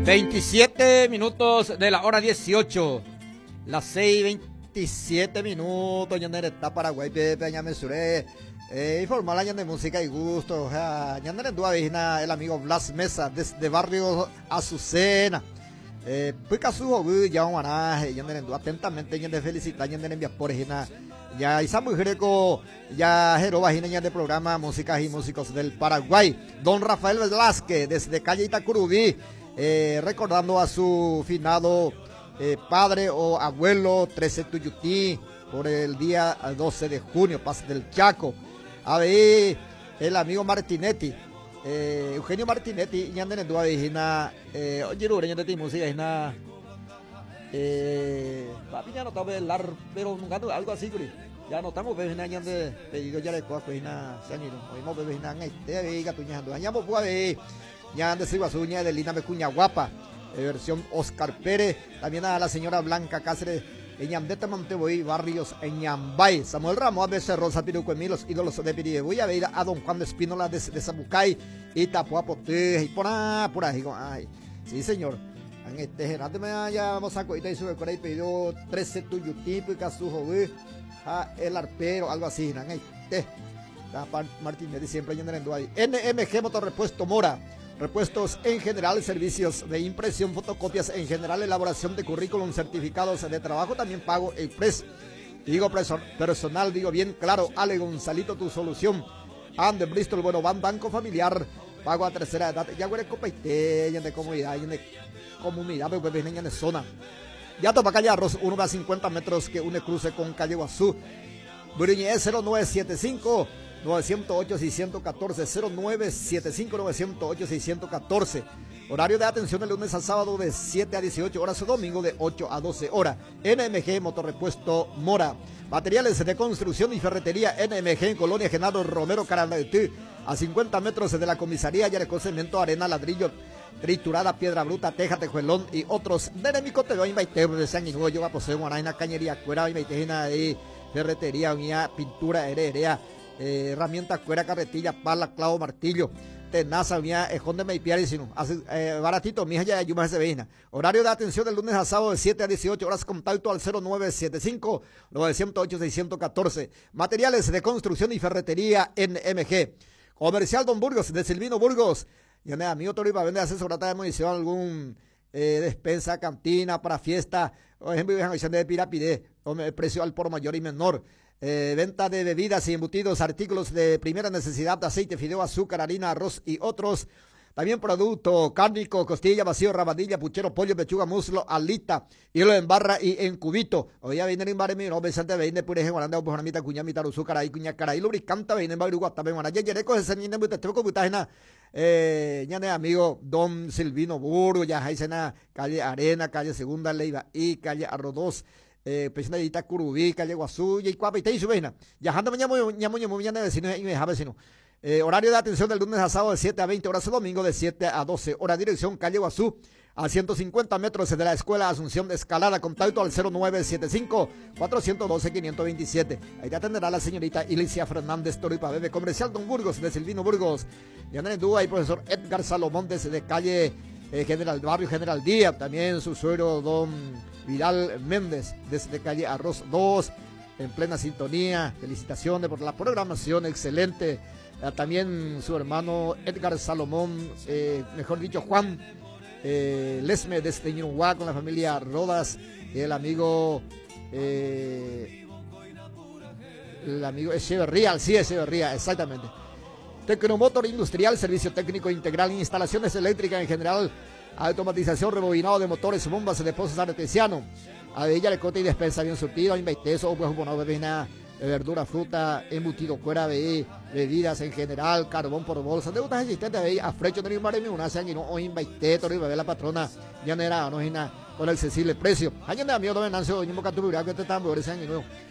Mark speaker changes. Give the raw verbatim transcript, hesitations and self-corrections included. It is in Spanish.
Speaker 1: veintisiete minutos de la hora dieciocho. Las seis veintisiete minutos. Ñandere está Paraguay, Pepe, ñame suré. Eh, informal año de música y gusto. Ñandere dua vejina el amigo Blas Mesa desde barrio Azucena. Eh, Pica su hogu ya un anaje. Ñandere dua atentamente ñandere felicita ñandere envía por ejina. Ya Isamu Greco, ya Jero Vagina de programa Músicas y Músicos del Paraguay. Don Rafael Velázquez desde calle Itacurubí. Eh, recordando a su finado eh, padre o abuelo trece Tuyutí por el día doce de junio, Paz del Chaco. A ver, el amigo Martinetti, eh, Eugenio Martinetti, ya en dua vigina, eh, oye, ya de ti música, es eh, papi, ya no estaba hablar, pero nunca algo así, ya no estamos bebendo ya de pedido ya de cosas, pues nada, se han ido, oímos bebendo en este, vega, tuñando, ya no puedo ver. Ya de Siguasuña de Lina Mecuña Guapa, eh, versión Oscar Pérez, también a la señora Blanca Cáceres, en Ñandeta Monteboí, Barrios, en Ñambay, Samuel Ramos, a veces Rosa Pirucuemí, los ídolos de Piribebuy, a ver a don Juan de Espínola de, de Zabucay, y Tapuapote, y por ahí, por ahí, ay, sí señor, en este gerante me ya vamos a coita y sube por ahí, pidió trece tuyutipo y casujo, a el arpero, algo así, en este, Martínez siempre yendo en ahí, N M G Motorrepuesto Mora. Repuestos en general, servicios de impresión, fotocopias en general, elaboración de currículum, certificados de trabajo, también pago el precio. Digo personal, digo bien claro, Ale Gonzalito, tu solución. Ande Bristol, bueno, van Banco Familiar, pago a tercera edad, ya huele copaité, ya de comunidad, ya de comunidad, pues ven de zona. Ya topa calle Arroz, uno a cincuenta metros que une cruce con calle Guazú. Buriñe cero nueve siete cinco nueve cero ocho seis uno cuatro, cero nueve siete cinco nueve cero ocho seis uno cuatro. Horario de atención de lunes a sábado de siete a dieciocho horas o domingo de ocho a doce horas. N M G Motorrepuesto Mora. Materiales de construcción y ferretería N M G en Colonia Genaro Romero Caraletí. A cincuenta metros de la comisaría, Yarecó, cemento, arena, ladrillo, triturada, piedra bruta, teja, tejuelón y otros. Denemico te veo invaite de San Inugo, yo va a poseer una cañería, cuera, invaitejina de ferretería, unía, pintura, hererea. Eh, herramientas, cuera, carretilla, pala, clavo, martillo, tenaza, unidad, ejón de meipiar y sino, así, eh, baratito, mija ya yuma se veina. Horario de atención del lunes a sábado de siete a dieciocho horas, contacto al cero nueve siete cinco nueve cero ocho seis uno cuatro. Materiales de construcción y ferretería N M G. Comercial Don Burgos, de Silvino Burgos. Ya me amigo Tori para vender asesorata de munición, algún eh, despensa, cantina para fiesta, por ejemplo, de Pirapide, precio al por mayor y menor. Eh, venta de bebidas y embutidos, artículos de primera necesidad, aceite, fideo, azúcar, harina, arroz y otros. También producto cárnico, costilla, vacío, rabadilla, puchero, pollo, pechuga, muslo, alita, hilo en barra y en cubito. Hoy ya vienen en barra mi no besante veine pure guaranda o pojanamita cuña mitad azúcar ahí cuña cara y lubricanta veine en barra guata be guaranda yere ko ese niño te tengo butajena eh ñane amigo Don Silvino Burgo ya haisena calle Arena, calle Segunda Leiva y calle Arrodos. Eh, Pesina de Itacurubí, calle Guazú, y Cuapa y Teisubena. Yajando mañana, mañana, mañana, vecino y me deja vecino. Eh, horario de atención del lunes a sábado de siete a veinte horas, el domingo de siete a doce horas. Dirección calle Guazú, a ciento cincuenta metros de la Escuela Asunción de Escalada. Contacto al cero nueve siete cinco cuatro uno dos cinco dos siete. Ahí te atenderá la señorita Ilicia Fernández Toripa Bebe. Comercial Don Burgos, de Silvino Burgos. Y andan en duda, y profesor Edgar Salomón desde calle eh, General Barrio General Díaz. También su suegro Don Vidal Méndez desde calle Arroz dos, en plena sintonía. Felicitaciones por la programación excelente. Eh, también su hermano Edgar Salomón, eh, mejor dicho Juan eh, Lesme desde Ñuruguá con la familia Rodas, el amigo eh, el amigo Echeverría, sí Echeverría, exactamente. Tecnomotor Industrial, servicio técnico integral, instalaciones eléctricas en general, automatización, rebobinado de motores, bombas de pozos artesianos. A ella le cote y despensa bien surtido, invaiteso, pues bueno, bebina, verdura, fruta, embutido, cuera, be, bebidas en general, carbón por bolsa, de otras existentes, be, a frecho, no hay un una sangre, no, o invaite, tori, bebé, la patrona, ya no era, no es nada, con el accesible precio. Año de amigo, no me nancio, ni moca tu que te están, bebé, sangre, no.